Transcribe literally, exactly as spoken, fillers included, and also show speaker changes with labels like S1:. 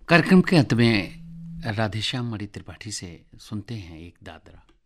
S1: कार्यक्रम के अंत में राधेश्याम मणि त्रिपाठी से सुनते हैं एक दादरा।